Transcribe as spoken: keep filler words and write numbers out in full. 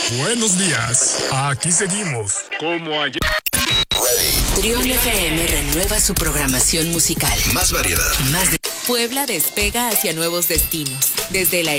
Buenos días. Aquí seguimos. Como ayer. Trión F M renueva su programación musical. Más variedad. Más de... Puebla despega hacia nuevos destinos. Desde la